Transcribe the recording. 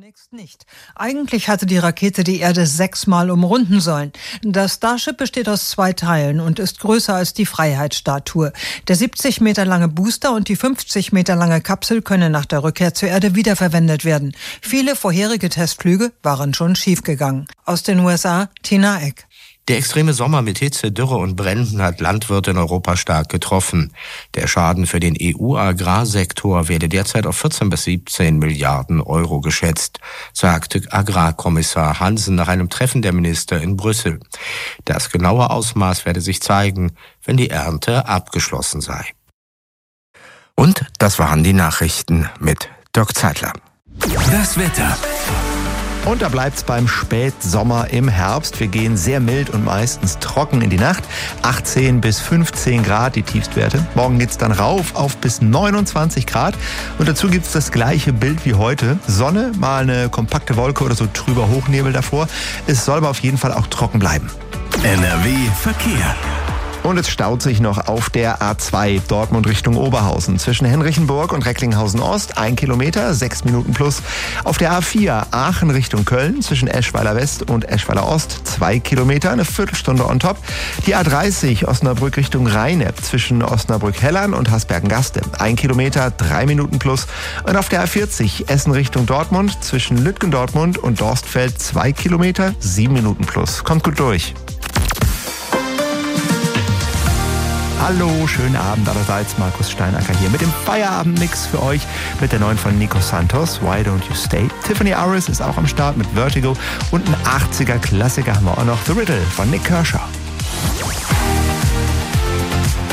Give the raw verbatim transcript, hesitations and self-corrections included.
zunächst nicht. Eigentlich hatte die Rakete die Erde sechsmal umrunden sollen. Das Starship besteht aus zwei Teilen und ist größer als die Freiheitsstatue. Der siebzig Meter lange Booster und die fünfzig Meter lange Kapsel können nach der Rückkehr zur Erde wiederverwendet werden. Viele vorherige Testflüge waren schon schiefgegangen. Aus den U S A, Tina Eck. Der extreme Sommer mit Hitze, Dürre und Bränden hat Landwirte in Europa stark getroffen. Der Schaden für den E U-Agrarsektor werde derzeit auf vierzehn bis siebzehn Milliarden Euro geschätzt, sagte Agrarkommissar Hansen nach einem Treffen der Minister in Brüssel. Das genaue Ausmaß werde sich zeigen, wenn die Ernte abgeschlossen sei. Und das waren die Nachrichten mit Dirk Zeitler. Das Wetter. Und da bleibt's beim Spätsommer im Herbst. Wir gehen sehr mild und meistens trocken in die Nacht. achtzehn bis fünfzehn Grad die Tiefstwerte. Morgen geht's dann rauf auf bis neunundzwanzig Grad. Und dazu gibt's das gleiche Bild wie heute. Sonne, mal eine kompakte Wolke oder so trüber Hochnebel davor. Es soll aber auf jeden Fall auch trocken bleiben. N R W Verkehr. Und es staut sich noch auf der A zwei Dortmund Richtung Oberhausen. Zwischen Henrichenburg und Recklinghausen Ost ein Kilometer, sechs Minuten plus. Auf der A vier Aachen Richtung Köln zwischen Eschweiler West und Eschweiler Ost zwei Kilometer, eine Viertelstunde on top. Die A dreißig Osnabrück Richtung Rheine zwischen Osnabrück-Hellern und Hasbergen-Gaste ein Kilometer, drei Minuten plus. Und auf der A vierzig Essen Richtung Dortmund zwischen Lütgendortmund und Dorstfeld zwei Kilometer, sieben Minuten plus. Kommt gut durch. Hallo, schönen Abend allerseits. Markus Steinacker hier mit dem Feierabendmix für euch mit der neuen von Nico Santos, Why Don't You Stay. Tiffany Aris ist auch am Start mit Vertigo und ein achtziger Klassiker haben wir auch noch, The Riddle von Nick Kershaw.